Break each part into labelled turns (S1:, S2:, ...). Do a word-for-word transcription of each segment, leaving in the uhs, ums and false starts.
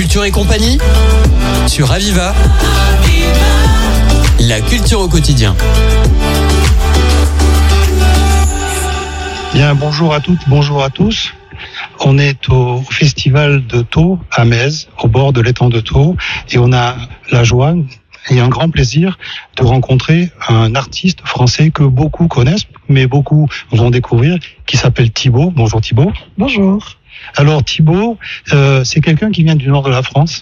S1: Culture et compagnie sur Aviva. La culture au quotidien.
S2: Bien, bonjour à toutes, bonjour à tous. On est au festival de Thau à Metz, au bord de l'étang de Thau, et on a la joie et un grand plaisir de rencontrer un artiste français que beaucoup connaissent, mais beaucoup vont découvrir, qui s'appelle Thibaut. Bonjour Thibaut.
S3: Bonjour.
S2: Alors Thibaut, euh, c'est quelqu'un qui vient du nord de la France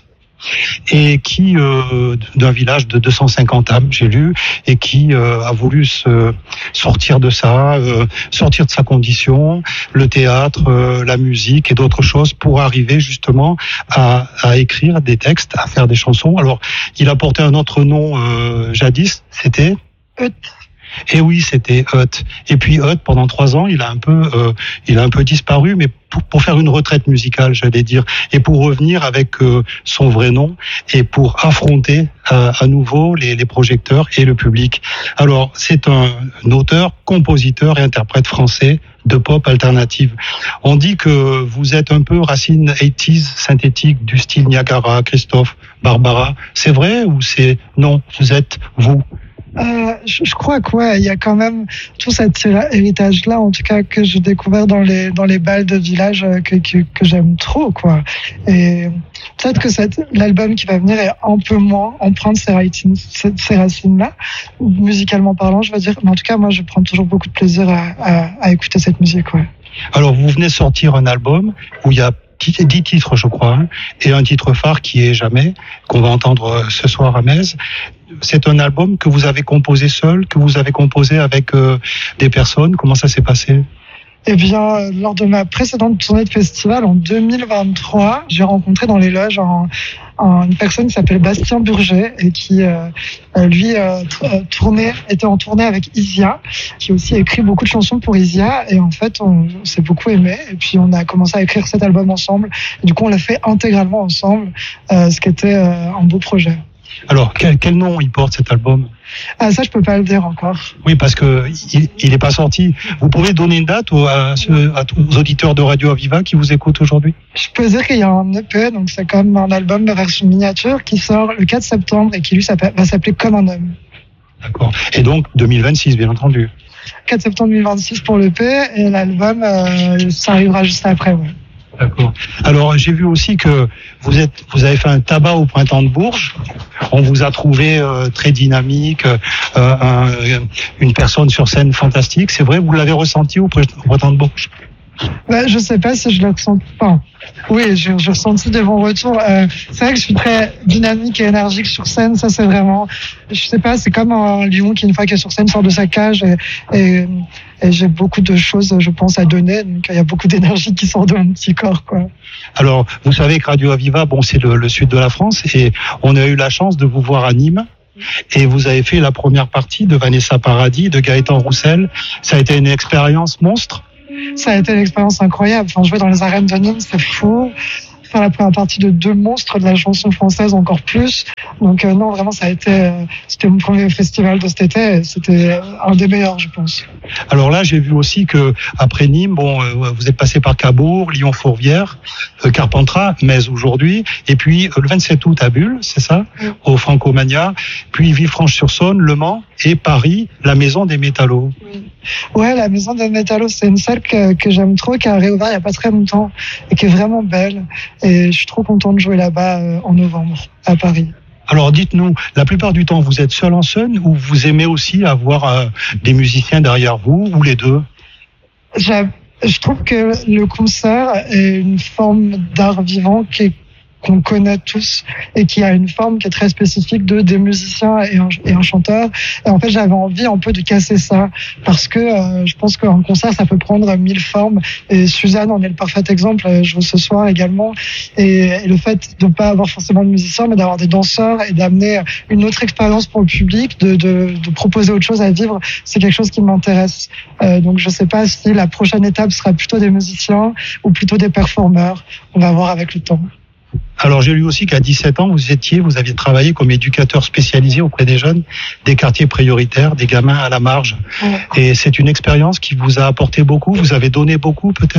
S2: et qui euh, d'un village de deux cent cinquante âmes, j'ai lu, et qui euh, a voulu se sortir de ça, euh, sortir de sa condition, le théâtre, euh, la musique et d'autres choses, pour arriver justement à, à écrire des textes, à faire des chansons. Alors, il a porté un autre nom euh, jadis, c'était
S3: Euth.
S2: Et oui, c'était Euth. Et puis Euth, pendant trois ans, il a un peu, euh, il a un peu disparu, mais pour, pour faire une retraite musicale, j'allais dire, et pour revenir avec euh, son vrai nom et pour affronter euh, à nouveau les, les projecteurs et le public. Alors, c'est un, un auteur, compositeur et interprète français de pop alternative. On dit que vous êtes un peu racine quatre-vingt-dix synthétique du style Niagara, Christophe, Barbara. C'est vrai ou c'est non? Vous êtes vous?
S3: Euh, je, je crois que ouais, il y a quand même tout cet héritage-là, en tout cas que j'ai découvert dans les dans les bals de village euh, que, que que j'aime trop, quoi. Et peut-être que cette, l'album qui va venir est un peu moins empreinte ces racines, ces racines-là, musicalement parlant, je veux dire. Mais en tout cas, moi, je prends toujours beaucoup de plaisir à, à, à écouter cette musique, ouais.
S2: Alors, vous venez sortir un album où il y a dix titres, je crois, hein, et un titre phare qui est Jamais, qu'on va entendre ce soir à Metz. C'est un album que vous avez composé seul, que vous avez composé avec euh, des personnes. Comment ça s'est passé ?
S3: Eh bien, lors de ma précédente tournée de festival en deux mille vingt-trois, j'ai rencontré dans les loges un, un, une personne qui s'appelle Bastien Burger et qui, euh, lui, euh, tournait, était en tournée avec Isia, qui aussi a écrit beaucoup de chansons pour Isia. Et en fait, on, on s'est beaucoup aimé. Et puis, on a commencé à écrire cet album ensemble. Et du coup, on l'a fait intégralement ensemble, euh, ce qui était euh, un beau projet.
S2: Alors, quel, quel nom il porte cet album ?
S3: Ah, ça, je peux pas le dire encore.
S2: Oui, parce que il, il est pas sorti. Vous pouvez donner une date aux, à, ceux, à tous aux auditeurs de Radio Aviva qui vous écoutent aujourd'hui ?
S3: Je peux dire qu'il y a un E P, donc c'est comme un album de version miniature qui sort le quatre septembre et qui lui va s'appeler Comme un homme.
S2: D'accord. Et donc deux mille vingt-six, bien entendu.
S3: quatre septembre deux mille vingt-six pour l'E P et l'album, euh, ça arrivera juste après, ouais.
S2: D'accord. Alors, j'ai vu aussi que vous êtes, vous avez fait un tabac au Printemps de Bourges. On vous a trouvé euh, très dynamique, euh, un, une personne sur scène fantastique. C'est vrai, vous l'avez ressenti au Printemps de Bourges ?
S3: Ben, je sais pas si je le ressens pas. Oui, j'ai, j'ai ressenti des bons retours. Euh, c'est vrai que je suis très dynamique et énergique sur scène. Ça, c'est vraiment, je sais pas, c'est comme un lion qui, une fois qu'il est sur scène, sort de sa cage et, et, et j'ai beaucoup de choses, je pense, à donner. Donc, il y a beaucoup d'énergie qui sort de mon petit corps, quoi.
S2: Alors, vous savez que Radio Aviva, bon, c'est le, le sud de la France et on a eu la chance de vous voir à Nîmes. Et vous avez fait la première partie de Vanessa Paradis, de Gaëtan Roussel. Ça a été une expérience monstre.
S3: Ça a été une expérience incroyable. Enfin, jouer dans les arènes de Nîmes, c'est fou. Faire la première partie de deux monstres de la chanson française, encore plus. Donc euh, non, vraiment, ça a été, euh, c'était mon premier festival de cet été. Et c'était un des meilleurs, je pense.
S2: Alors là, j'ai vu aussi que après Nîmes, bon, euh, vous êtes passé par Cabourg, Lyon-Fourvière, euh, Carpentras, Metz aujourd'hui, et puis euh, le vingt-sept août à Bulle, c'est ça, oui. Au Francomania, puis Villefranche-sur-Saône, Le Mans et Paris, la Maison des Métallos.
S3: Oui. Ouais, la Maison des Métallos, c'est une salle que, que j'aime trop, qui a réouvert il n'y a pas très longtemps et qui est vraiment belle. Et je suis trop contente de jouer là-bas euh, en novembre, à Paris.
S2: Alors dites-nous, la plupart du temps, vous êtes seul en scène ou vous aimez aussi avoir euh, des musiciens derrière vous, ou les deux ?
S3: J'ai, je trouve que le concert est une forme d'art vivant qui est qu'on connaît tous et qui a une forme qui est très spécifique de des musiciens et un, et un chanteur. Et en fait, j'avais envie un peu de casser ça parce que euh, je pense qu'un concert, ça peut prendre mille formes. Et Suzanne en est le parfait exemple. Elle joue ce soir également. Et, et le fait de ne pas avoir forcément de musiciens, mais d'avoir des danseurs et d'amener une autre expérience pour le public, de, de, de proposer autre chose à vivre, c'est quelque chose qui m'intéresse. Euh, donc, je ne sais pas si la prochaine étape sera plutôt des musiciens ou plutôt des performeurs. On va voir avec le temps.
S2: Alors, j'ai lu aussi qu'à dix-sept ans, vous étiez, vous aviez travaillé comme éducateur spécialisé auprès des jeunes, des quartiers prioritaires, des gamins à la marge. Ouais. Et c'est une expérience qui vous a apporté beaucoup. Vous avez donné beaucoup, peut-être ?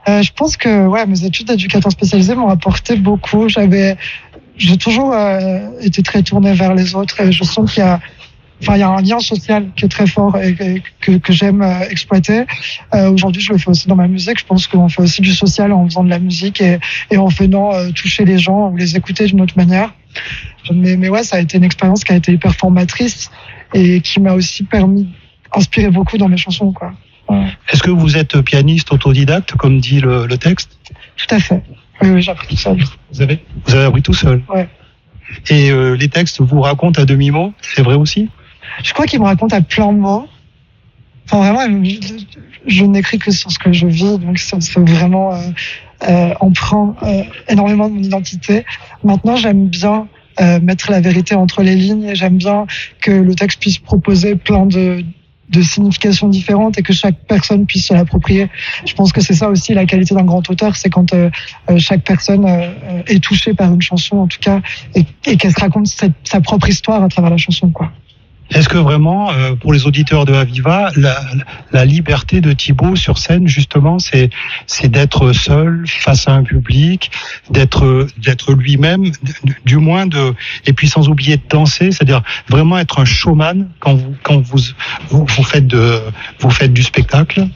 S3: Euh, je pense que ouais, mes études d'éducateur spécialisé m'ont apporté beaucoup. J'avais, j'ai toujours euh, été très tournée vers les autres et je sens qu'il y a, enfin, il y a un lien social qui est très fort et que, que, que j'aime euh, exploiter. Euh, aujourd'hui, je le fais aussi dans ma musique. Je pense qu'on fait aussi du social en faisant de la musique et, et en venant euh, toucher les gens ou les écouter d'une autre manière. Mais, mais ouais, ça a été une expérience qui a été hyper formatrice et qui m'a aussi permis d'inspirer beaucoup dans mes chansons, quoi. Ouais.
S2: Est-ce que vous êtes pianiste autodidacte, comme dit le, le texte?
S3: Tout à fait. Oui, oui, j'ai appris tout seul.
S2: Vous avez, vous avez appris tout seul?
S3: Ouais.
S2: Et euh, les textes vous racontent à demi-mot, c'est vrai aussi?
S3: Je crois qu'ils me racontent à plein de mots. Enfin, vraiment, je, je n'écris que sur ce que je vis, donc c'est, c'est vraiment euh, euh, empreint euh, énormément de mon identité. Maintenant, j'aime bien euh, mettre la vérité entre les lignes et j'aime bien que le texte puisse proposer plein de de significations différentes et que chaque personne puisse se l'approprier. Je pense que c'est ça aussi la qualité d'un grand auteur, c'est quand euh, chaque personne euh, est touchée par une chanson en tout cas et, et qu'elle se raconte cette, sa propre histoire à travers la chanson, quoi.
S2: Est-ce que vraiment, euh, pour les auditeurs de Aviva, la, la liberté de Thibaut sur scène, justement, c'est, c'est d'être seul face à un public, d'être, d'être lui-même, du moins de, et puis sans oublier de danser, c'est-à-dire vraiment être un showman quand vous, quand vous, vous, vous faites de, vous faites du spectacle?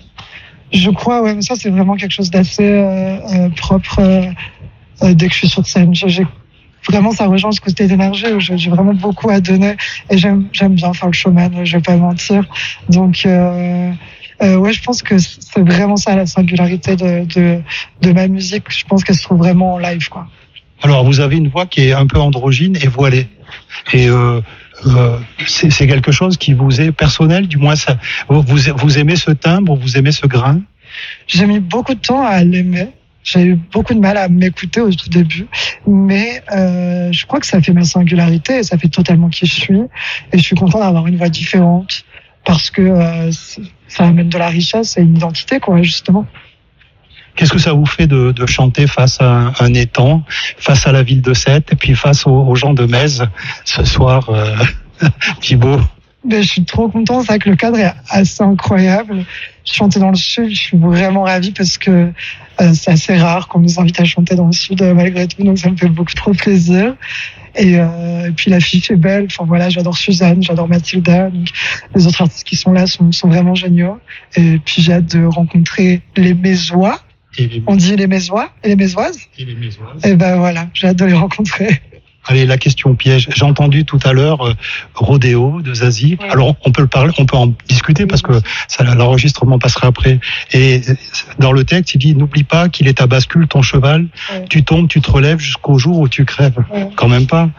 S3: Je crois, ouais, mais ça c'est vraiment quelque chose d'assez euh, euh, propre euh, euh, dès que je suis sur scène. J'ai Vraiment, ça rejoint ce côté d'énergie où j'ai vraiment beaucoup à donner et j'aime, j'aime bien faire le showman, je vais pas mentir. Donc, euh, euh, ouais, je pense que c'est vraiment ça la singularité de, de, de ma musique. Je pense qu'elle se trouve vraiment en live, quoi.
S2: Alors, vous avez une voix qui est un peu androgyne et voilée. Et euh, euh, c'est, c'est quelque chose qui vous est personnel, du moins, ça, vous, vous aimez ce timbre, vous aimez ce grain?
S3: J'ai mis beaucoup de temps à l'aimer. J'ai eu beaucoup de mal à m'écouter au tout début, mais euh, je crois que ça fait ma singularité et ça fait totalement qui je suis. Et je suis content d'avoir une voix différente parce que euh, ça amène de la richesse et une identité, quoi, justement.
S2: Qu'est-ce que ça vous fait de, de chanter face à un, un étang, face à la ville de Sète et puis face aux, aux gens de Metz ce soir, euh, Thibaut?
S3: Ben, je suis trop content, c'est vrai que le cadre est assez incroyable. Chanter dans le sud, je suis vraiment ravie parce que euh, c'est assez rare qu'on nous invite à chanter dans le sud euh, malgré tout, donc ça me fait beaucoup trop plaisir. Et, euh, et puis l'affiche est belle, enfin voilà, j'adore Suzanne, j'adore Mathilda, donc les autres artistes qui sont là sont, sont vraiment géniaux. Et puis j'ai hâte de rencontrer les Mézois. Les... On dit les Mézois et les Mézoises. Et les Mézoises. Et ben voilà, j'ai hâte de les rencontrer.
S2: Allez, la question piège. J'ai entendu tout à l'heure euh, Rodéo de Zazie. Ouais. Alors on peut le parler, on peut en discuter parce que ça, l'enregistrement passera après. Et dans le texte, il dit n'oublie pas qu'il est ta bascule, ton cheval. Ouais. Tu tombes, tu te relèves jusqu'au jour où tu crèves. Ouais. Quand même pas.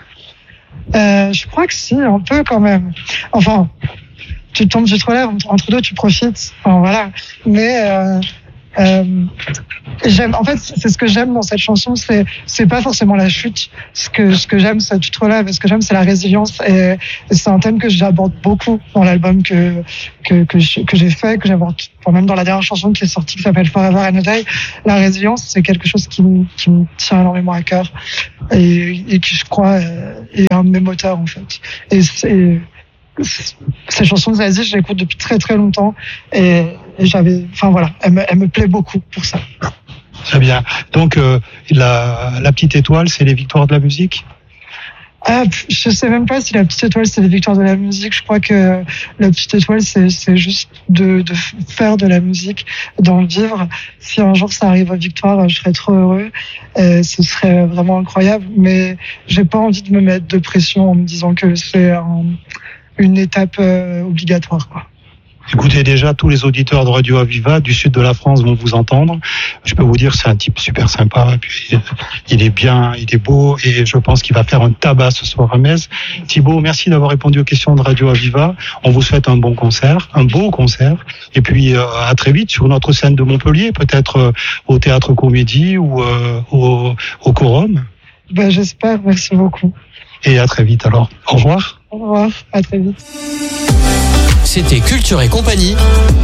S3: Euh, je crois que si, un peu quand même. Enfin, tu tombes, tu te relèves. Entre deux, tu profites. Enfin voilà. Mais euh, Euh, j'aime, en fait, c'est ce que j'aime dans cette chanson, c'est c'est pas forcément la chute. Ce que ce que j'aime, c'est tu te relèves. Et ce que j'aime, c'est la résilience. Et, et c'est un thème que j'aborde beaucoup dans l'album que que que, je, que j'ai fait, que j'aborde, enfin, même dans la dernière chanson qui est sortie, qui s'appelle Forever and a Day. La résilience, c'est quelque chose qui me qui me tient énormément à cœur et, et qui, je crois, est un de mes moteurs en fait. Et c'est cette chanson de Zazie, je l'écoute depuis très très longtemps et, et j'avais, enfin voilà, elle me, elle me plaît beaucoup pour ça.
S2: Très bien. Donc euh, la, la petite étoile, c'est les victoires de la musique.
S3: Ah, je sais même pas si la petite étoile c'est les victoires de la musique. Je crois que la petite étoile c'est c'est juste de de faire de la musique, d'en vivre. Si un jour ça arrive aux victoires, je serais trop heureux. Et ce serait vraiment incroyable. Mais j'ai pas envie de me mettre de pression en me disant que c'est un une étape euh, obligatoire, quoi.
S2: Écoutez, déjà, tous les auditeurs de Radio Aviva du sud de la France vont vous entendre. Je peux vous dire, c'est un type super sympa. Et puis, il est bien, il est beau, et je pense qu'il va faire un tabac ce soir à Metz. Thibaut, merci d'avoir répondu aux questions de Radio Aviva. On vous souhaite un bon concert, un beau concert. Et puis, euh, à très vite sur notre scène de Montpellier, peut-être euh, au Théâtre Comédie ou euh, au, au Quorum.
S3: Ben, j'espère. Merci beaucoup.
S2: Et à très vite alors. Au revoir.
S3: Au revoir. À très vite.
S1: C'était Culture et Compagnie.